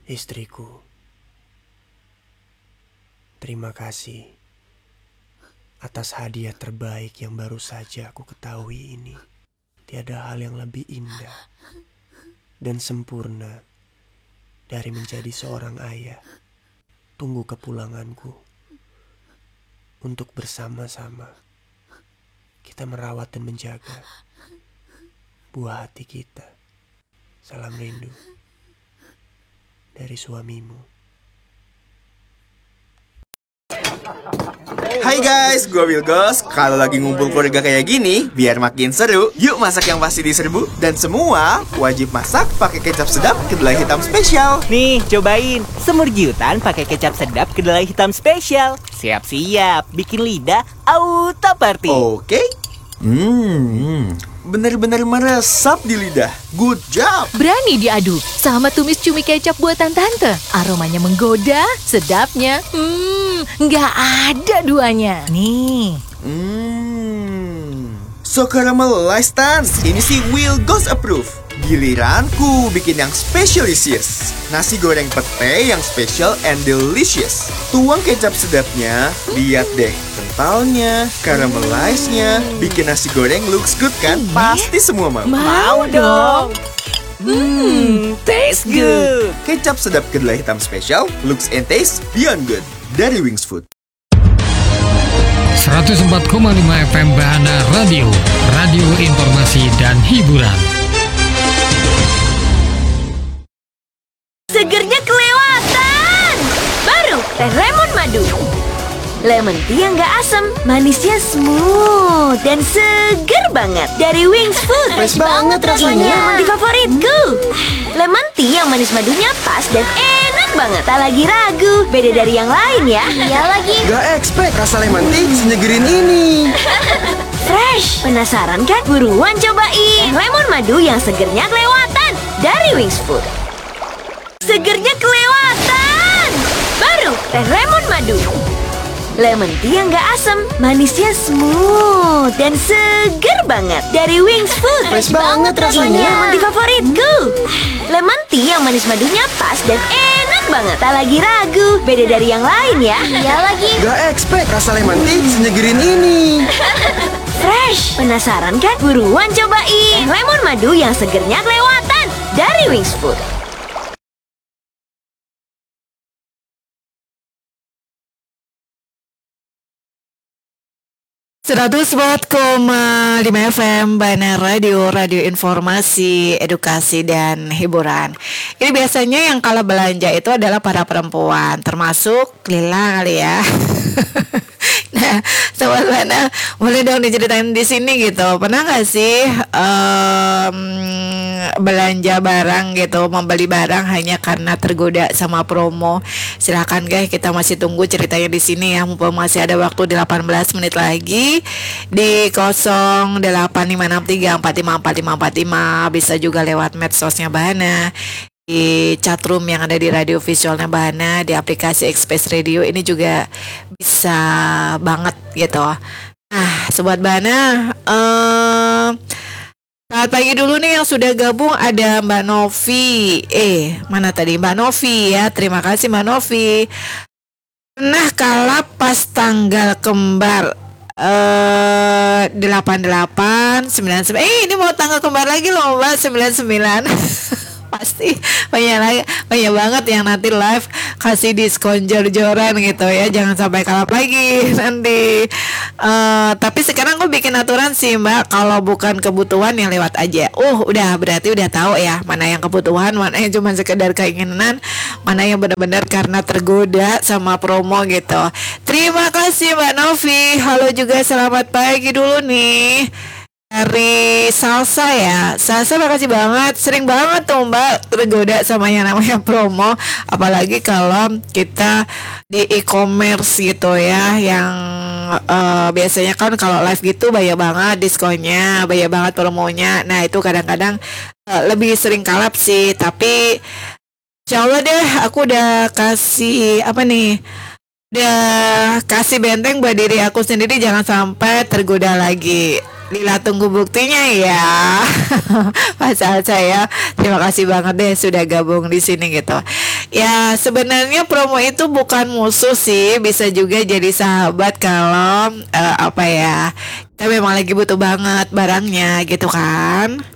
Istriku, terima kasih atas hadiah terbaik yang baru saja aku ketahui ini. Tiada hal yang lebih indah dan sempurna dari menjadi seorang ayah. Tunggu kepulanganku untuk bersama-sama kita merawat dan menjaga buah hati kita. Salam rindu dari suamimu. Hai guys, gue Wilgos. Kalau lagi ngumpul keluarga kayak gini, biar makin seru, yuk masak yang pasti diserbu. Dan semua wajib masak pakai kecap sedap kedelai hitam spesial. Nih, cobain semur giutan pakai kecap sedap kedelai hitam spesial. Siap-siap, bikin lidah auto party. Oke. Bener-bener meresap di lidah. Good job. Berani diadu sama tumis cumi kecap buatan tante. Aromanya menggoda, sedapnya, nggak ada duanya. Nih, So caramelized Tan. Ini sih Wilgos approve. Giliranku bikin yang specialisius. Nasi goreng pete yang special and delicious. Tuang kecap sedapnya, lihat deh kentalnya, caramelized-nya. Bikin nasi goreng looks good kan? Pasti semua mau. Mau dong. taste good. Kecap sedap kedelai hitam spesial, looks and taste beyond good. Dari Wings Food. 104,5 FM Bahana Radio, radio informasi dan hiburan. Segernya kelewatan. Baru teh lemon madu. Lemon tea yang gak asam, manisnya smooth dan seger banget. Dari Wings Food. Fresh banget rasanya. Ini yang di favoritku. Lemon tea yang manis madunya pas dan enak banget. Tak lagi ragu, beda dari yang lain ya. Iya lagi. Gak expect rasa lemon tea senyegerin ini. Fresh. Penasaran kan? Buruan cobain. Lemon madu yang segernya kelewatan. Dari Wings Food. Segernya kelewatan. Baru teh lemon madu. Lemon tea yang gak asam, manisnya smooth dan seger banget. Dari Wings Food. Fresh banget rasanya. Ini yang di favoritku. Lemon tea yang manis madunya pas dan enak banget. Tak lagi ragu, beda dari yang lain ya. Iya lagi. Gak expect rasa lemon tea senyegerin ini. Fresh. Penasaran kan? Buruan cobain. Lemon madu yang segernya kelewatan. Dari Wings Food. .5 FM Bahana Radio, radio informasi, edukasi, dan hiburan. Ini biasanya yang kalah belanja itu adalah para perempuan, termasuk Lila kali ya. Nah, Sobat Bahana, boleh dong diceritain di sini gitu. Pernah nggak sih belanja barang gitu, membeli barang hanya karena tergoda sama promo? Silakan guys, kita masih tunggu ceritanya di sini ya. Mumpung masih ada waktu 18 menit lagi di 085634545545. Bisa juga lewat medsosnya Bahana, di chatroom yang ada di radio visualnya Bahana, di aplikasi Express Radio ini juga bisa banget gitu. Nah, Sobat Bahana, selamat pagi dulu nih yang sudah gabung. Ada Mbak Novi. Mana tadi Mbak Novi ya? Terima kasih Mbak Novi. Pernah kalah pas tanggal kembar 8899. Ini mau tanggal kembar lagi loh Mbak, 99. Pasti banyak banget yang nanti live kasih diskon jor-joran gitu ya. Jangan sampai kalap lagi nanti. Tapi sekarang gue bikin aturan sih Mbak, kalau bukan kebutuhan yang lewat aja. Berarti udah tahu ya, mana yang kebutuhan, mana yang cuma sekedar keinginan, mana yang benar-benar karena tergoda sama promo gitu. Terima kasih Mbak Novi. Halo juga, selamat pagi dulu nih. Dari Salsa ya. Salsa, makasih banget. Sering banget tuh Mbak tergoda sama yang namanya promo. Apalagi kalau kita di e-commerce gitu ya, yang biasanya kan kalau live gitu banyak banget diskonnya, banyak banget promonya. Nah itu kadang-kadang lebih sering kalap sih. Tapi insya Allah deh, aku udah kasih udah kasih benteng buat diri aku sendiri, jangan sampai tergoda lagi. Lila tunggu buktinya ya. Mas Alca ya, terima kasih banget deh sudah gabung di sini gitu. Ya sebenarnya promo itu bukan musuh sih, bisa juga jadi sahabat kalau apa ya, kita memang lagi butuh banget barangnya gitu kan.